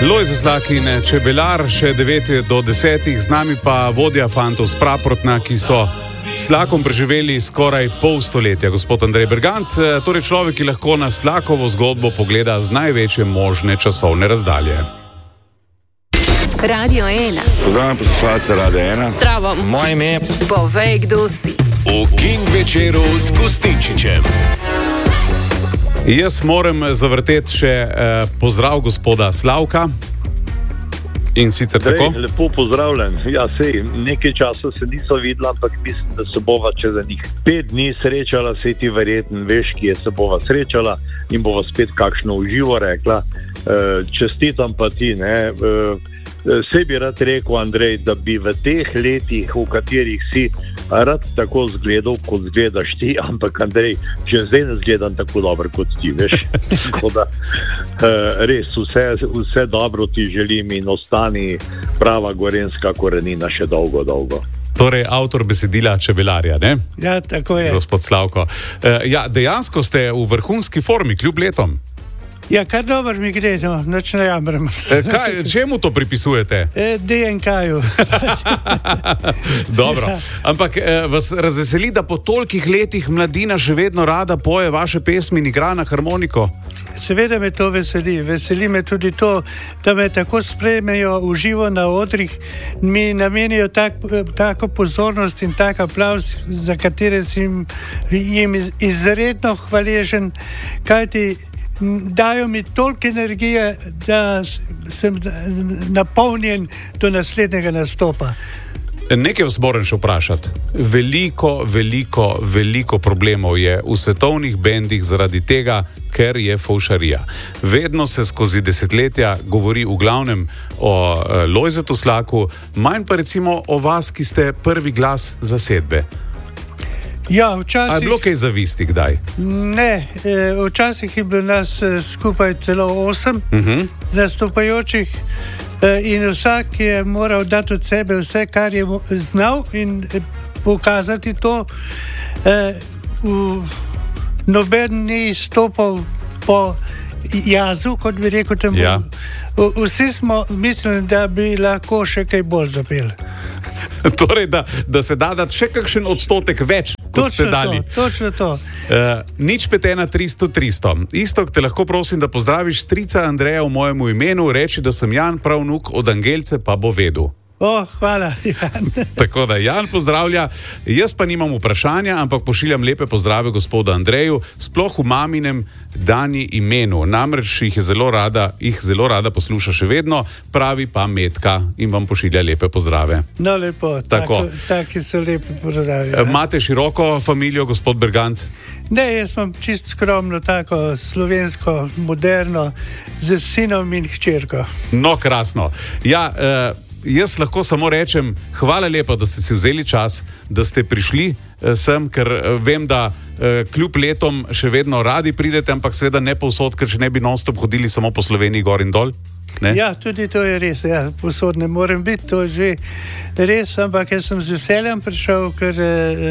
Lojze Slak in Čebelar, še 9 do 10, z nami pa vodja fantov z Praprotna, ki so Slakom preživeli skoraj pol stoletja, gospod Andrej Bergant, torej človek, ki lahko na Slakovo zgodbo pogleda z največje možne časovne razdalje. Radio 1. Pozdravljam poslušalce Radio 1. Zdravo. Moje ime je... Povej, kdo si. V King večeru s Kustinčičem. Jaz moram zavrteti še pozdrav gospoda Slavka. In sicer tako? Lepo pozdravljen. Ja, sej, nekaj časa se niso videla, ampak mislim, da se bova čez enih 5 dni srečala, sej ti verjetno veš, kje se bova srečala in bova spet kakšno uživo rekla. Čestitam pa ti, ne. Sej bi rad rekel, Andrej, da bi v teh letih, v katerih si rad tako zgledal, kot zgledaš ti, ampak Andrej, že zdaj ne zgledam tako dobro, kot ti, veš. Tako da, res, vse dobro ti želim in ostani prava gorenska korenina še dolgo, dolgo. Torej, avtor besedila Čebelarja, ne? Ja, tako je. Gospod Slavko. Ja, dejansko ste v vrhunski formi, kljub letom. Ja, kar dobro mi gre, no, noč ne jamram. Čemu to pripisujete? DNK-ju. Dobro, ampak vas razveseli, da po tolikih letih mladina še vedno rada poje vaše pesmi in igra na harmoniko? Seveda me to veseli. Veseli me tudi to, da me tako sprejmejo v živo na odrih, mi namenijo tako pozornost in tak aplavz, za katere sem jim izredno hvaležen, kajti dajo mi toliko energije, da sem napolnjen do naslednjega nastopa. Nekaj vas moram še vprašati. Veliko problemov je v svetovnih bendih zaradi tega, ker je fovšarija. Vedno se skozi desetletja govori v glavnem o Lojzetu Slaku, manj pa recimo o vas, ki ste prvi glas zasedbe. Ja, včasih... A je bilo kaj zavisti kdaj? Ne, včasih je bilo nas skupaj celo 8 nastopajočih in vsak je moral dati od sebe vse, kar je znal in pokazati to. Noben ni stopal po jazu, kot bi rekel temu. Ja. Vsi smo mislili, da bi lahko še kaj bolj zapeli. Torej, da se da še kakšen odstotek več, kot ste dali. Točno to. Nič 5 1 300 300. Istok, te lahko prosim, da pozdraviš strica Andreja v mojemu imenu, reči, da sem Jan, pravnuk od Angelce, pa bo vedel. Hvala, Jan. Tako da Jan pozdravlja. Jaz pa nimam vprašanja, ampak pošiljam lepe pozdrave gospodu Andreju, sploh v maminem dani imenu. Namreč jih zelo rada posluša še vedno, pravi pa Metka in vam pošilja lepe pozdrave. No, lepo. Taki so lepi pozdravi. Ja. Imate široko familijo, gospod Bergant? Ne, jaz sem čist skromno, tako slovensko, moderno, z sinom in hčerko. No, krasno. Ja, jaz lahko samo rečem, hvala lepa, da ste si vzeli čas, da ste prišli sem, ker vem, da kljub letom še vedno radi pridete, ampak seveda ne povsod, ker še ne bi non-stop hodili samo po Sloveniji gor in dol. Ne? Ja, tudi to je res, ja, povsod ne morem biti, to je že res, ampak jaz sem z veseljem prišel, ker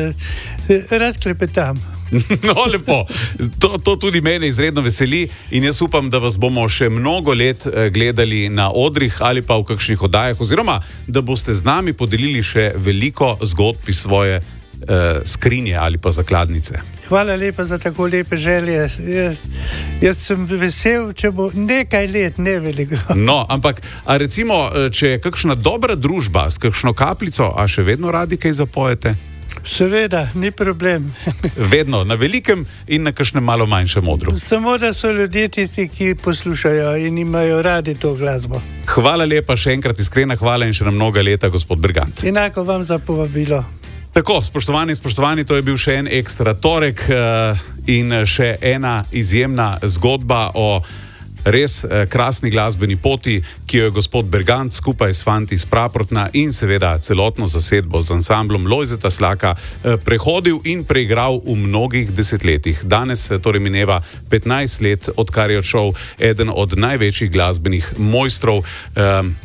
rad klepetam. No, lepo. To tudi mene izredno veseli in jaz upam, da vas bomo še mnogo let gledali na odrih ali pa v kakšnih oddajah, oziroma da boste z nami podelili še veliko zgodb iz svoje skrinje ali pa zakladnice. Hvala lepa za tako lepe želje. Jaz sem vesel, če bo nekaj let, ne veliko. No, ampak a recimo, če je kakšna dobra družba s kakšno kapljico, a še vedno radi kaj zapojete? Seveda, ni problem. Vedno, na velikem in na kakšnem malo manjšem odru. Samo, da so ljudje tisti, ki poslušajo in imajo radi to glasbo. Hvala lepa, še enkrat iskrena hvala in še na mnoga leta, gospod Bergant. Enako vam za povabilo. Tako, spoštovani, to je bil še en ekstra torek in še ena izjemna zgodba o res krasni glasbeni poti, ki jo je gospod Bergant skupaj s fanti iz Praprotna in seveda celotno zasedbo z ansamblom Lojzeta Slaka prehodil in preigral v mnogih desetletjih. Danes torej mineva 15 let, odkar je odšel eden od največjih glasbenih mojstrov.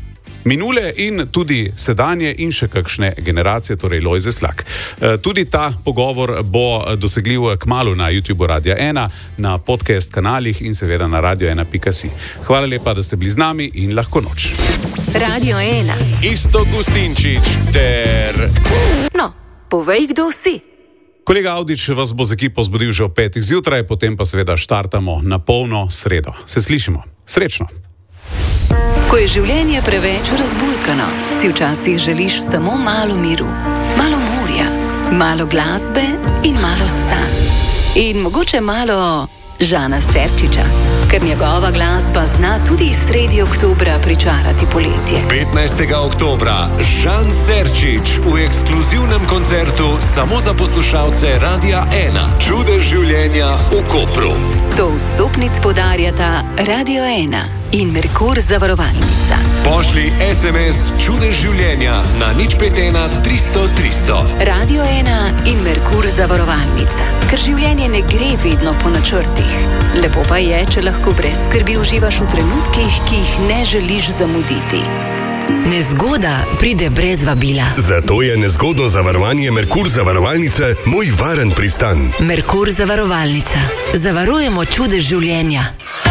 minule in tudi sedanje in še kakšne generacije, torej Lojze Slak. Tudi ta pogovor bo dosegljiv kmalu na YouTubeu Radia 1, na podcast kanalih in seveda na radio1.si. Hvala lepa, da ste bili z nami in lahko noč. Radio 1. Iztok Gustinčič ter... No, povej, kdo si. Kolega Avdić vas bo z ekipo zbudil že ob 5. zjutraj, potem pa seveda štartamo na polno sredo. Se slišimo. Srečno! Ko je življenje preveč razburkano, si včasih želiš samo malo miru, malo morja, malo glasbe in malo sanj. In mogoče malo Žana Serčiča, ker njegova glasba zna tudi sredi oktobra pričarati poletje. 15. oktobra Žan Serčič v ekskluzivnem koncertu samo za poslušalce Radia 1. Čudež življenja v Kopru. 100 vstopnic podarjata Radio 1 in Merkur zavarovalnica. Pošli SMS Čudež življenja na 051 300 300. Radio 1 in Merkur zavarovalnica. Ker življenje ne gre vedno po načrtih. Lepo pa je, če lahko brez skrbi uživaš v trenutkih, ki jih ne želiš zamuditi. Nezgoda pride brez vabila. Zato je nezgodno zavarovanje Merkur zavarovalnice moj varen pristan. Merkur zavarovalnica. Zavarujemo čudež življenja.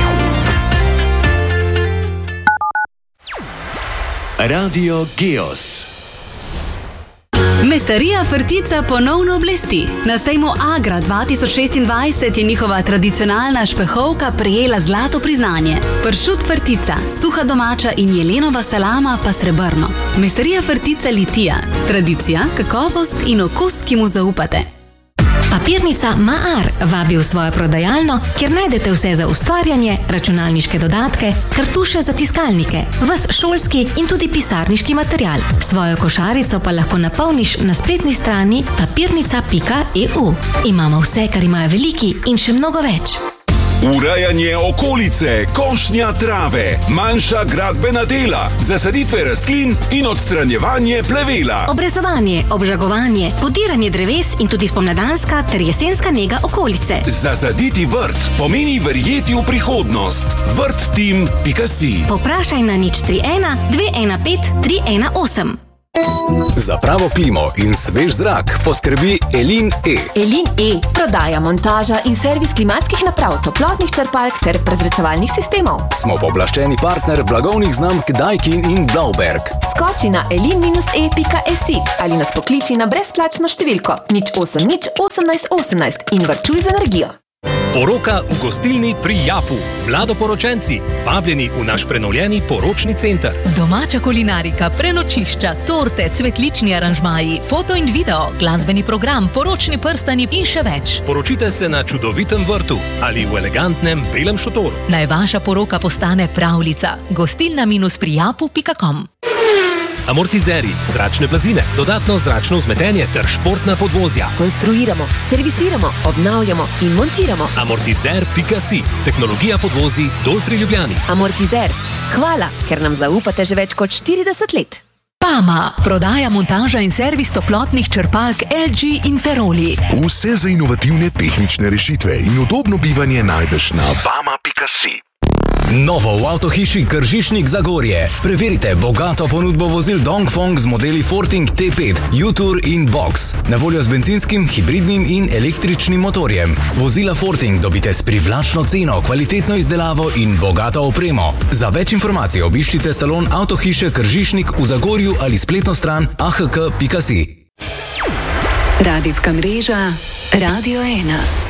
Radio Geos. Mesarija Frtica ponovno blesti. Na sejmu Agra 2026 je njihova tradicionalna špehovka prejela zlato priznanje. Pršut Frtica, suha domača in jelenova salama pa srebrno. Mesarija Frtica Litija. Tradicija, kakovost in okus, ki mu zaupate. Papirnica Maar vabi v svojo prodajalno, kjer najdete vse za ustvarjanje, računalniške dodatke, kartuše za tiskalnike, ves šolski in tudi pisarniški material. Svojo košarico pa lahko napolniš na spletni strani papirnica.eu. Imamo vse, kar imajo veliki in še mnogo več. Urejanje okolice, košnja trave, manjša gradbena dela, zasaditve rastlin in odstranjevanje plevela. Obrezovanje, obžagovanje, podiranje dreves in tudi spomladanska ter jesenska nega okolice. Zasaditi vrt pomeni verjeti v prihodnost. Vrtteam.si. Povprašaj na 031 215 318. Za pravo klimo in svež zrak poskrbi Elin E. Elin E prodaja, montaža in servis klimatskih naprav, toplotnih črpalk ter prezračevalnih sistemov. Smo pooblaščeni partner blagovnih znamk Daikin in Blauberg. Skoči na elin-e.si ali nas pokliči na brezplačno številko 080 18 18 in varčuj z energijo. Poroka v gostilni pri Japu. Mladoporočenci, vabljeni v naš prenovljeni poročni center. Domača kulinarika, prenočišča, torte, cvetlični aranžmaji, foto in video, glasbeni program, poročni prstani in še več. Poročite se na čudovitem vrtu ali v elegantnem belem šotoru. Naj vaša poroka postane pravljica. gostilna-prijapu.com. Amortizeri, zračne blazine, dodatno zračno vzmetenje ter športna podvozja. Konstruiramo, servisiramo, obnavljamo in montiramo. Amortizer.si. Tehnologija podvozi dol pri Ljubljani. Amortizer. Hvala, ker nam zaupate že več kot 40 let. Pama. Prodaja, montaža in servis toplotnih črpalk LG in Feroli. Vse za inovativne tehnične rešitve in udobno bivanje najdeš na pama.si. Novo v avtohiši Kržišnik Zagorje. Preverite bogato ponudbo vozil Dongfeng z modeli Forting T5, U-Tour in Box. Na voljo z benzinskim, hibridnim in električnim motorjem. Vozila Forting dobite s privlačno ceno, kvalitetno izdelavo in bogato opremo. Za več informacij obiščite salon avtohiše Kržišnik v Zagorju ali spletno stran ahk.si. Radijska mreža Radio 1.